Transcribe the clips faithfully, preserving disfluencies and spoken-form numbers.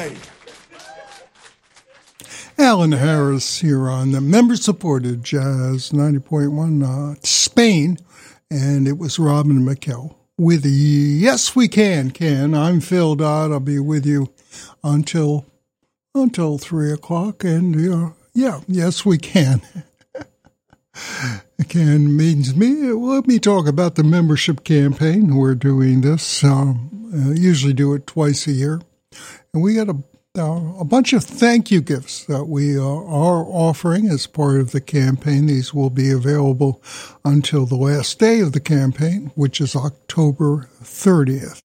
right. Alan Harris here on the member-supported Jazz ninety point one, uh, Spain, and it was Robin McKell with Yes We Can, Can. I'm Phil Dodd. I'll be with you until until three o'clock, and uh, yeah, yes we can. Can means me. Let me talk about the membership campaign. We're doing this. Um, uh, usually do it twice a year, and we got a Uh, a bunch of thank you gifts that we uh, are offering as part of the campaign. These will be available until the last day of the campaign, which is October thirtieth.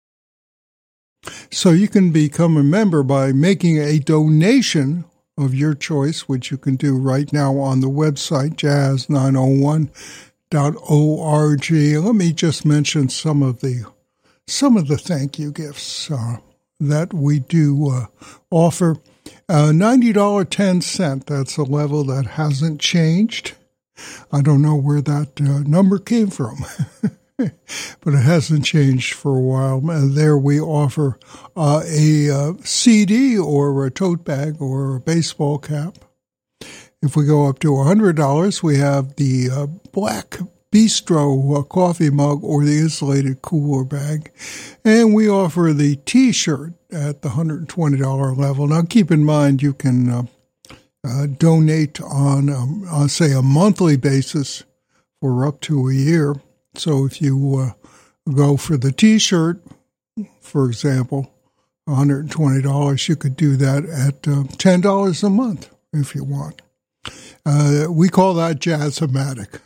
So you can become a member by making a donation of your choice, which you can do right now on the website, jazz nine oh one dot org. Let me just mention some of the some of the thank you gifts uh, that we do uh, offer. Uh, ninety dollars and ten cents, that's a level that hasn't changed. I don't know where that uh, number came from, but it hasn't changed for a while. And there we offer uh, a uh, C D or a tote bag or a baseball cap. If we go up to one hundred dollars, we have the uh, Black Bistro uh, coffee mug or the insulated cooler bag. And we offer the T-shirt at the one hundred twenty dollars level. Now, keep in mind, you can uh, uh, donate on, um, on, say, a monthly basis for up to a year. So if you uh, go for the T-shirt, for example, one hundred twenty dollars, you could do that at uh, ten dollars a month if you want. Uh, we call that Jazz-O-Matic.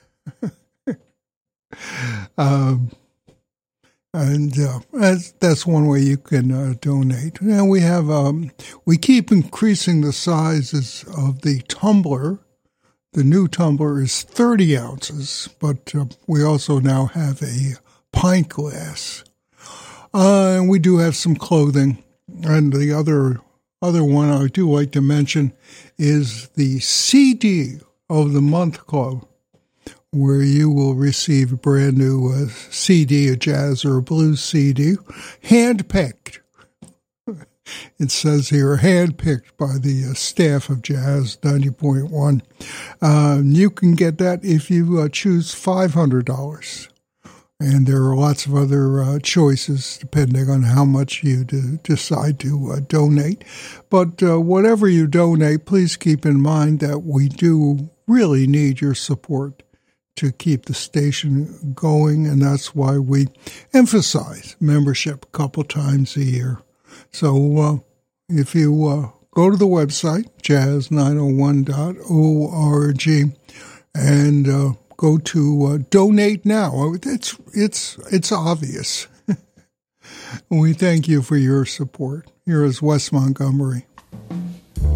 Um, and uh, that's, that's one way you can uh, donate. Now we have, um, we keep increasing the sizes of the tumbler. The new tumbler is thirty ounces, but uh, we also now have a pint glass. Uh, and we do have some clothing. And the other, other one I do like to mention is the C D of the Month Club, where you will receive a brand new uh, C D, a jazz or a blues C D, hand-picked. It says here, hand-picked by the uh, staff of Jazz ninety point one. Uh, you can get that if you uh, choose five hundred dollars. And there are lots of other uh, choices depending on how much you d- decide to uh, donate. But uh, whatever you donate, please keep in mind that we do really need your support to keep the station going, and that's why we emphasize membership a couple times a year. So uh, if you uh, go to the website, jazz nine oh one dot org, and uh, go to uh, Donate Now, it's, it's, it's obvious. We thank you for your support. Here is Wes Montgomery.